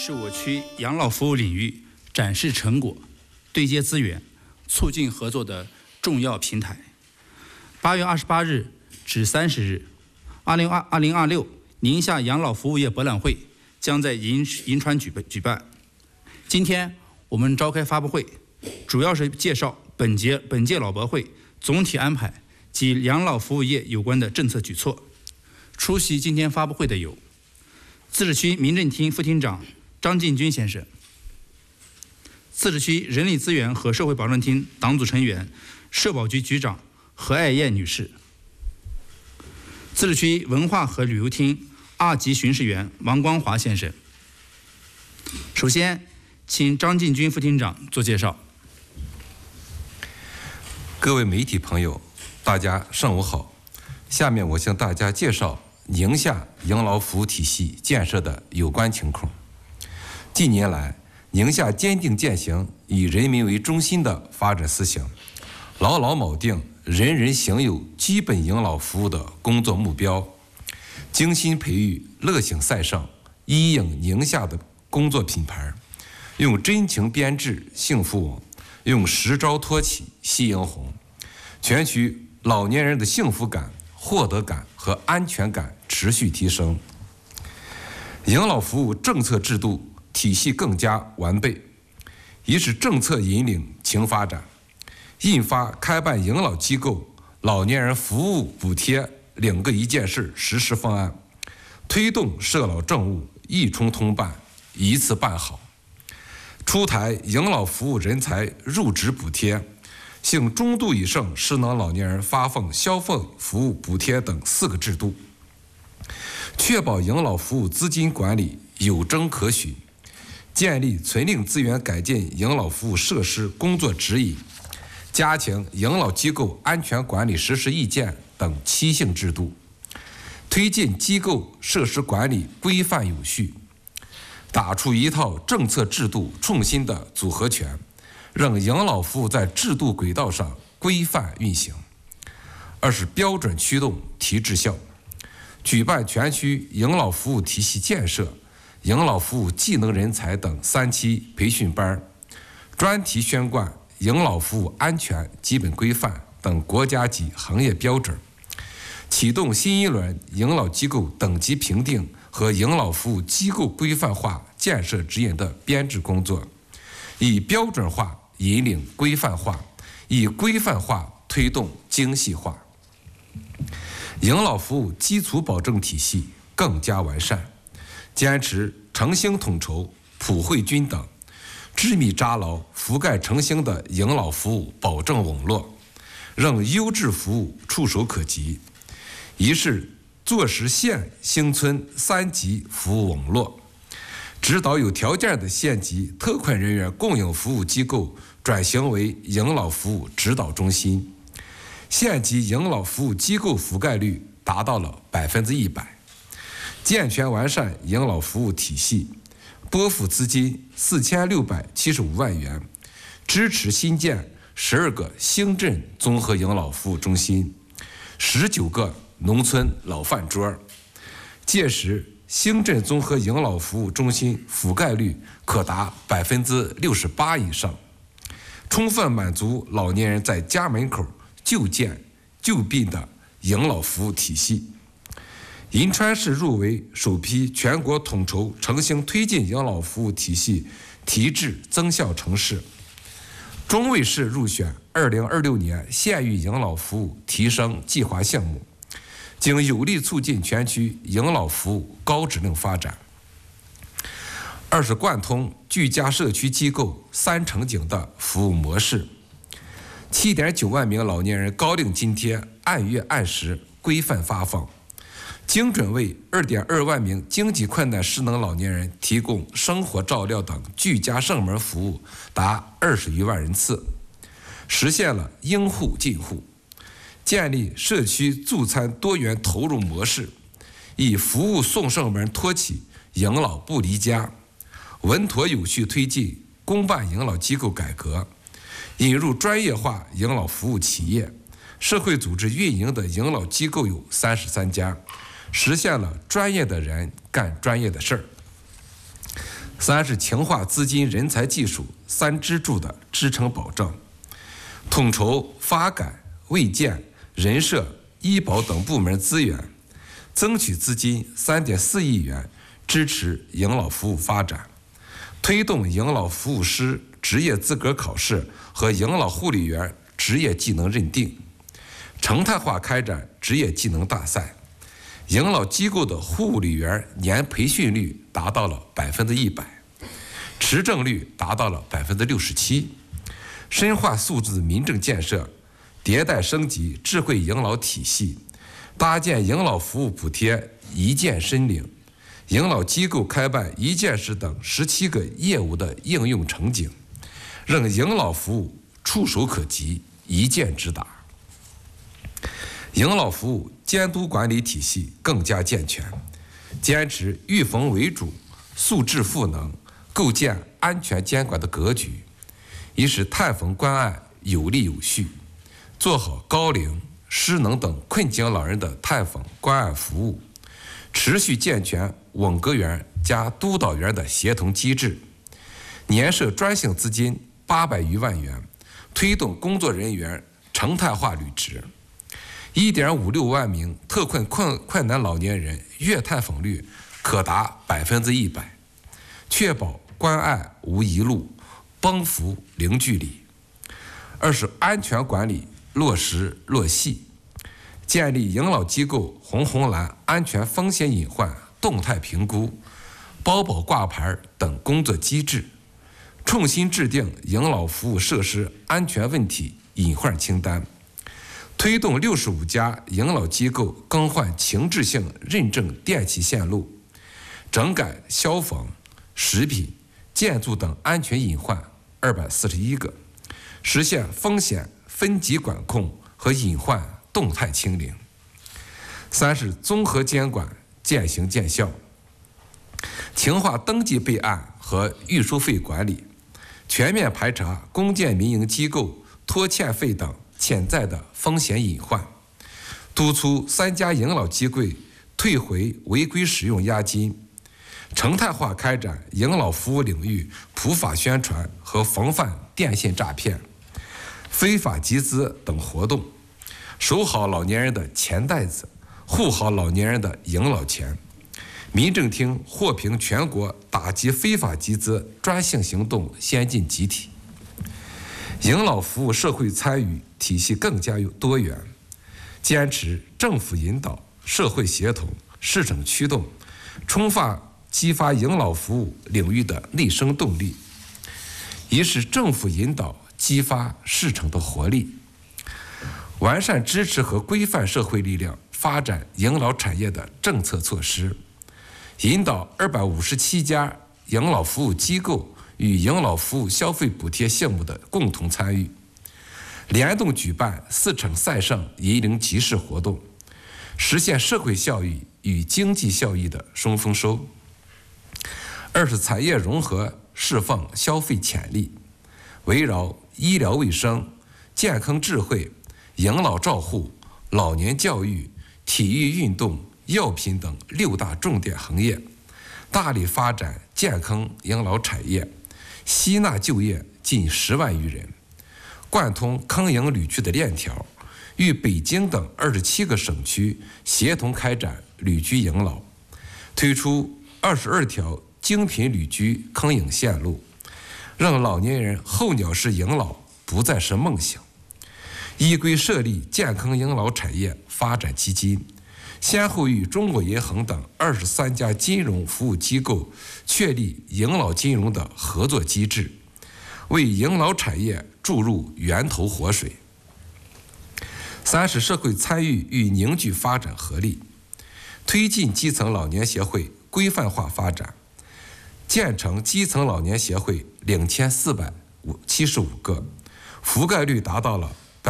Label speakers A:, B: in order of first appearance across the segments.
A: 是我区养老服务领域展示成果、对接资源、促进合作的重要平台。8月28日至30日，2026宁夏养老服务业博览会将在银川举办。今天我们召开发布会，主要是介绍本届老博会总体安排及养老服务业有关的政策举措。出席今天发布会的有自治区民政厅副厅长张进军先生，自治区人力资源和社会保障厅党组成员、社保局局长何爱燕女士，自治区文化和旅游厅2级巡视员王光华先生。首先，请张进军副厅长做介绍。
B: 各位媒体朋友，大家上午好。下面我向大家介绍宁夏养老服务体系建设的有关情况。近年来，宁夏坚定践行以人民为中心的发展思想，牢牢铆定人人享有基本养老服务的工作目标，精心培育乐享赛上、一影宁夏的工作品牌，用真情编制幸福网，用实招托起夕阳红，全区老年人的幸福感、获得感和安全感持续提升，养老服务政策制度体系更加完备，一是政策引领情发展，印发开办养老机构老年人服务补贴2个一件事实施方案，推动社老政务一冲通办，一次办好，出台养老服务人才入职补贴，向中度以上失能老年人发放消费服务补贴等4个制度，确保养老服务资金管理有征可循，建立存令资源改进养老服务设施工作指引，加强养老机构安全管理实施意见等7项制度，推进机构设施管理规范有序，打出一套政策制度创新的组合拳，让养老服务在制度轨道上规范运行。2是标准驱动提质效，举办全区养老服务体系建设、养老服务技能人才等3期培训班，专题宣贯养老服务安全基本规范等国家级行业标准，启动新一轮养老机构等级评定和养老服务机构规范化建设指引的编制工作，以标准化引领规范化，以规范化推动精细化。养老服务基础保证体系更加完善，坚持诚兴统筹、普惠均等，致密扎牢覆盖诚兴的养老服务保证网络，让优质服务触手可及。一是坐实县乡村3级服务网络，指导有条件的县级特困人员供养服务机构转型为养老服务指导中心，县级养老服务机构覆盖率达到了100%，健全完善养老服务体系，拨付资金4675万元，支持新建12个乡镇综合养老服务中心，19个农村老饭桌，届时乡镇综合养老服务中心覆盖率可达68%以上，充分满足老年人在家门口就见就病的养老服务体系。银川市入围首批全国统筹诚兴推进养老服务体系提质增效城市，中卫市入选2026年县域养老服务提升计划项目，将有力促进全区养老服务高质量发展。2是贯通居家社区机构3场景的服务模式，7.9万名老年人高龄津贴按月按时规范发放，精准为2.2万名经济困难失能老年人提供生活照料等居家上门服务达20余万人次，实现了应户尽户，建立社区助餐多元投入模式，以服务送上门托起养老不离家，稳妥有序推进公办养老机构改革，引入专业化养老服务企业，社会组织运营的养老机构有33家，实现了专业的人干专业的事儿。 三是强化资金、人才、技术三支柱的支撑保障，统筹发改、卫健、人社、医保等部门资源，争取资金3.4亿元支持养老服务发展，推动养老服务师职业资格考试和养老护理员职业技能认定，常态化开展职业技能大赛，养老机构的护理员年培训率达到了100%，持证率达到了67%，深化数字民政建设，迭代升级智慧养老体系，搭建养老服务补贴一键申领，养老机构开办一件式等17个业务的应用场景，让养老服务触手可及，一键直达。养老服务监督管理体系更加健全，坚持预防为主、素质赋能，构建安全监管的格局，以使探访关爱有力有序，做好高龄、失能等困境老人的探访关爱服务，持续健全网格员加督导员的协同机制，年设专项资金800余万元，推动工作人员常态化履职。1.56万名特困难老年人月探访率可达100%，确保关爱无遗漏，帮扶零距离。二是安全管理落实落细，建立养老机构红蓝安全风险隐患动态评估、包保挂牌等工作机制，创新制定养老服务设施安全问题隐患清单，推动65家养老机构更换强制性认证电气线路，整改消防、食品、建筑等安全隐患241个，实现风险分级管控和隐患动态清零。三是综合监管渐行渐效，强化登记备案和预收费管理，全面排查公建民营机构拖欠费等潜在的风险隐患，督促3家养老机构退回违规使用押金，常态化开展养老服务领域普法宣传和防范电信诈骗、非法集资等活动，守好老年人的钱袋子，护好老年人的养老钱。民政厅获评全国打击非法集资专项行动先进集体。养老服务社会参与体系更加多元，坚持政府引导、社会协同、市场驱动，充分激发养老服务领域的内生动力，以使政府引导激发市场的活力，完善支持和规范社会力量发展养老产业的政策措施，引导257家养老服务机构与养老服务消费补贴项目的共同参与，联动举办4场赛上引领集市活动，实现社会效益与经济效益的双丰收。二是产业融合释放消费潜力，围绕医疗卫生、健康智慧、养老照护、老年教育、体育运动、药品等6大重点行业，大力发展健康养老产业，吸纳就业近10万余人，贯通康养旅居的链条，与北京等27个省区协同开展旅居养老，推出22条精品旅居康养线路，让老年人候鸟式养老不再是梦想。依规设立健康养老产业发展基金，先后与中国银行等23家金融服务机构确立养老金融的合作机制，为养老产业注入源头活水。三是社会参与与凝聚发展合力，推进基层老年协会规范化发展，建成基层老年协会2475个，覆盖率达到了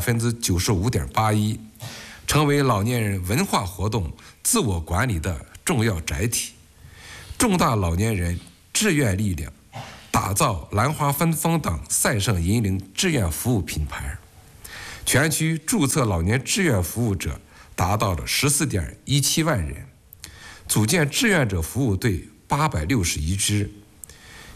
B: 95.81%，成为老年人文化活动自我管理的重要载体，重大老年人志愿力量，打造兰花芬芳等赛上引领志愿服务品牌。全区注册老年志愿服务者达到了14.17万人，组建志愿者服务队861支，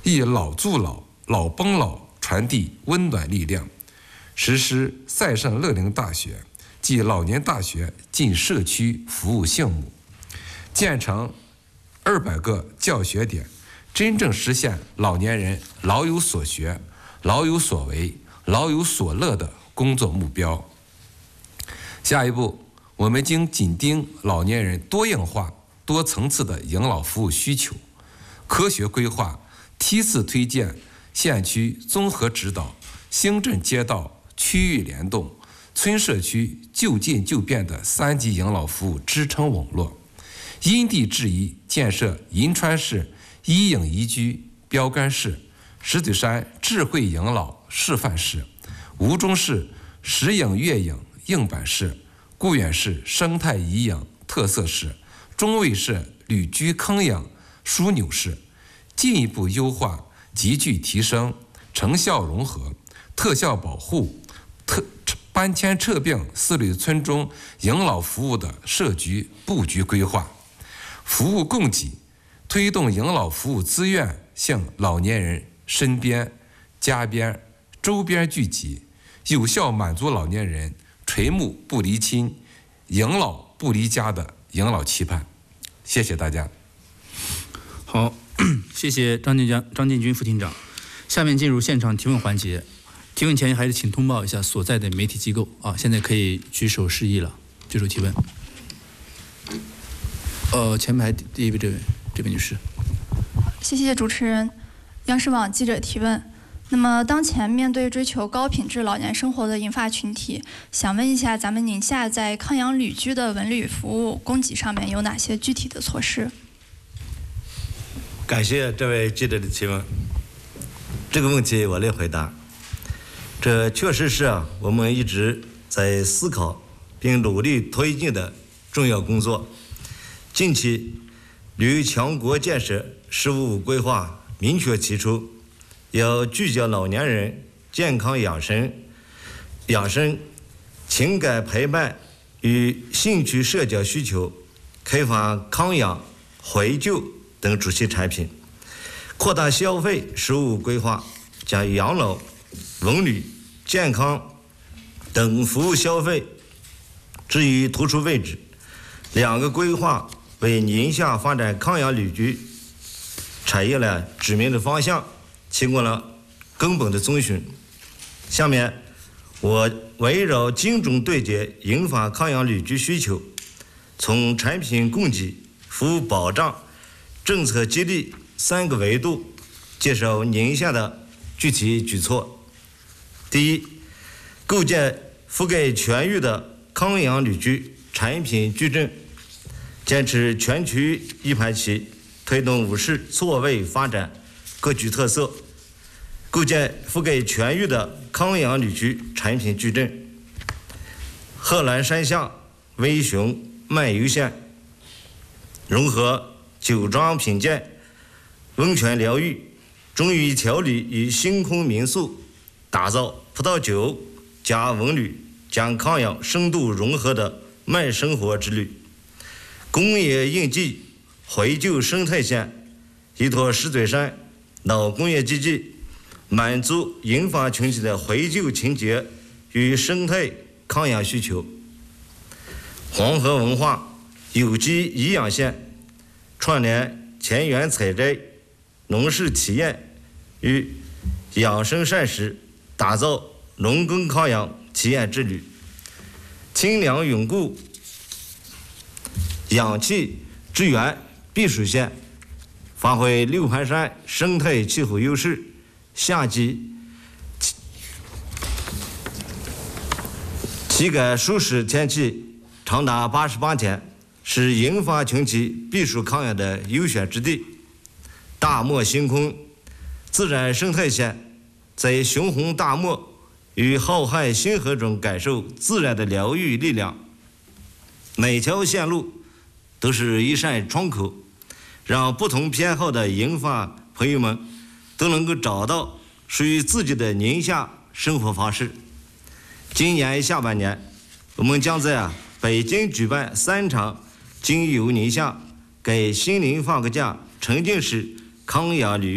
B: 以老助老、老帮老传递温暖力量，实施赛圣乐龄大学及老年大学进社区服务项目，建成200个教学点，真正实现老年人老有所学、老有所为、老有所乐的工作目标。下一步，我们将紧盯老年人多样化、多层次的养老服务需求，科学规划、梯次推荐、县区综合指导、乡镇街道区域联动、村社区就近就便的3级养老服务支撑网络，因地制宜建设银川市一影一居标杆市、石嘴山智慧养老示范市、吴中市石影月影样板市、固远市生态颐养特色市、中卫市旅居康养枢纽市，进一步优化、急剧提升成效融合、特效保护、搬迁撤并4类村中养老服务的设局布局规划，服务供给，推动养老服务资源向老年人身边、家边、周边聚集，有效满足老年人垂暮不离亲、养老不离家的养老期盼。谢谢大家。
A: 好，谢谢张建军副厅长。下面进入现场提问环节。提问前还是请通报一下所在的媒体机构啊，现在可以举手示意了，举手提问。前排第一位这位女士。
C: 谢谢主持人。央视网记者提问。那么，当前面对追求高品质老年生活的银发群体，想问一下，咱们宁夏在康养旅居的文旅服务供给上面有哪些具体的措施？
D: 感谢这位记者的提问。这个问题我来回答。这确实是我们一直在思考并努力推进的重要工作。近期，旅游强国建设15五规划明确提出，要聚焦老年人健康养生、情感陪伴与兴趣社交需求，开发康养、怀旧等主题产品，扩大消费15五规划，将养老、文旅、健康等服务消费置于突出位置。2个规划为宁夏发展康养旅居产业的指明的方向，提供了根本的遵循。下面我围绕精准对接银发康养旅居需求，从产品供给、服务保障、政策激励3个维度介绍宁夏的具体举措。第一，构建覆盖全域的康养旅居产品矩阵，坚持全区一盘棋，推动5市错位发展，各具特色，构建覆盖全域的康养旅居产品矩阵。贺兰山下、威雄、漫游县融合酒庄品鉴、温泉疗愈、中医调理与星空民宿，打造葡萄酒加文旅将康养深度融合的慢生活之旅。工业应季怀旧生态县依托石嘴山老工业基地，满足银发群体的怀旧情节与生态康养需求。黄河文化有机颐养县串联田园采摘、农事体验与养生膳食，打造农耕康养体验之旅。清凉永固氧气支援避暑县发挥六盘山生态气候优势，夏季体感舒适天气长达88天，是银发群体避暑康养的优选之地。大漠星空自然生态县在雄浑大漠与浩瀚星河中感受自然的疗愈力量。每条线路都是一扇窗口，让不同偏好的银发朋友们都能够找到属于自己的宁夏生活方式。今年下半年，我们将在北京举办3场经由宁夏给心灵放个假沉浸式康养旅游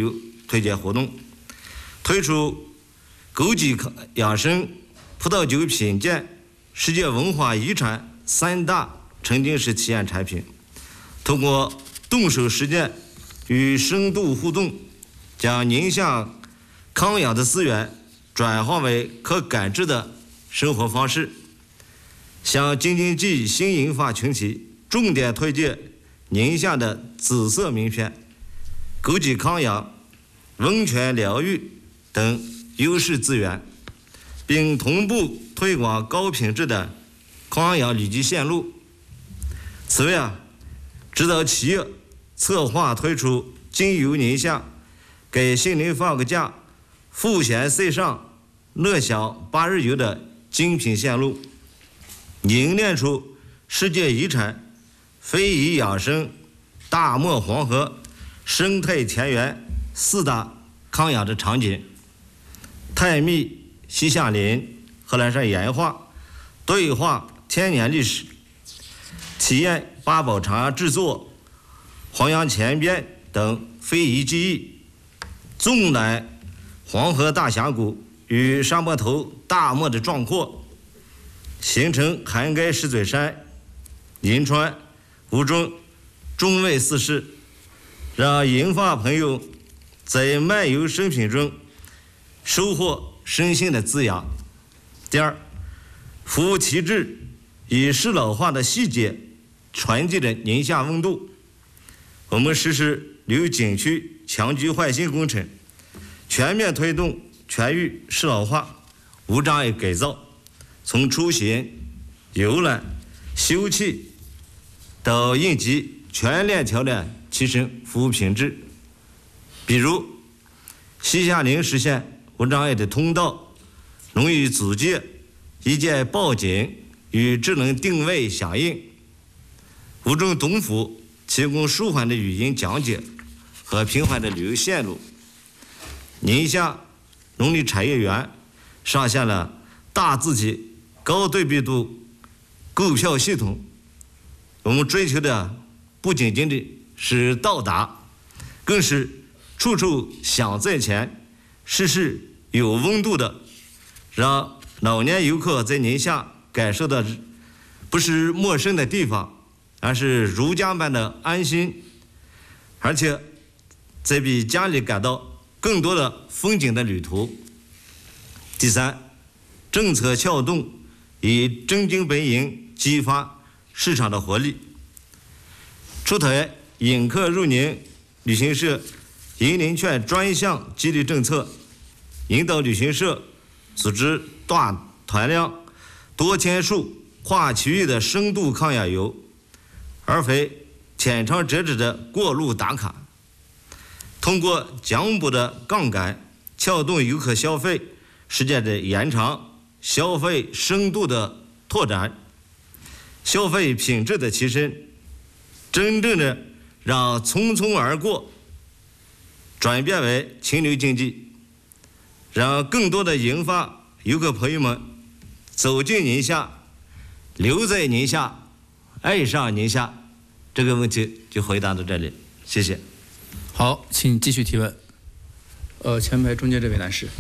D: 推介活动，推出枸杞养生、葡萄酒品鉴、世界文化遗产3大沉浸式体验产品，通过动手实践与深度互动，将宁夏康养的资源转化为可感知的生活方式，向京津冀新银发群体重点推荐宁夏的紫色名片、枸杞康养、温泉疗愈等优势资源，并同步推广高品质的康养旅居线路。此外指导企业策划推出经由宁夏给心灵放个假、赋闲塞上、乐享8日游的精品线路，凝练出世界遗产、非遗养生、大漠黄河、生态田园4大康养的场景。太密西夏林、贺兰山岩画、对话千年历史，体验八宝茶制作、黄杨前边等非遗技艺，纵览黄河大峡谷与沙漠头大漠的壮阔，形成涵盖石嘴山、银川、吴中、中卫4市，让银发朋友在漫游生品中收获身心的滋养。第二，服务体制以适老化的细节传递了宁夏温度。我们实施旅游景区强居焕新工程，全面推动全域适老化、无障碍改造，从出行、游览、休憩到应急全链条的提升服务品质。比如西夏陵实现无障碍的通道、农业租界、一键报警与智能定位响应，吴中董府提供舒缓的语音讲解和平缓的旅游线路。宁夏农林产业园上线了大字体高对比度购票系统，我们追求的不仅仅的是到达，更是处处想在前，事事有温度的，让老年游客在宁夏感受到不是陌生的地方，而是如家般的安心，而且在比家里感到更多的风景的旅途。第三，政策撬动以真金白银激发市场的活力，出台引客入宁旅行社银龄券专项激励政策，引导旅行社组织大团量、多天数、跨区域的深度抗氧游，而非浅尝辄止的过路打卡。通过奖补的杠杆，撬动游客消费时间的延长、消费深度的拓展、消费品质的提升，真正的让匆匆而过转变为清流经济，让更多的银发游客朋友们走进宁夏，留在宁夏，爱上宁夏。这个问题就回答到这里，谢谢。
A: 好，请继续提问。前排中间这位男士。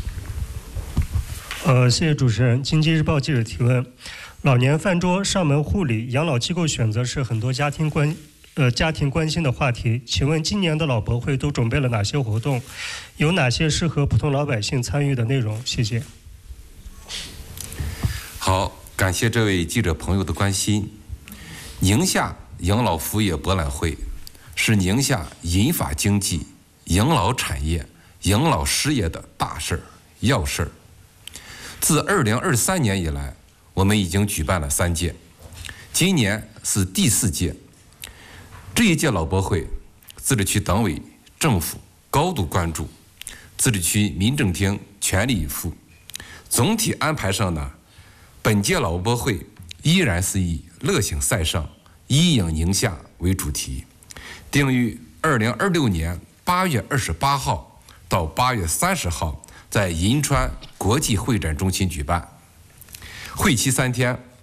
E: 谢谢主持人。经济日报记者提问：老年饭桌、上门护理、养老机构选择是很多家庭关心的话题。请问今年的老博会都准备了哪些活动？有哪些适合普通老百姓参与的内容？谢谢。
B: 好，感谢这位记者朋友的关心。宁夏养老服务业博览会是宁夏银发经济、养老产业、养老事业的大事儿、要事儿。自2023年以来，我们已经举办了3届，今年是第4届。这一届老博会，自治区党委政府高度关注，自治区民政厅全力以赴。总体安排上呢，本届老博会依然是以乐享赛上、一饮宁夏为主题，定于2026年8月28号到8月30号在银川国际会展中心举办。会期3天，